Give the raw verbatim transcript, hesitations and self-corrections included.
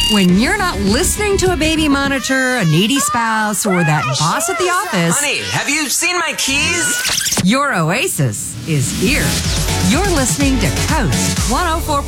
When you're not listening to a baby monitor, a needy spouse, or that boss at the office, Honey, have you seen my keys? your oasis is here. You're listening to Coast one oh four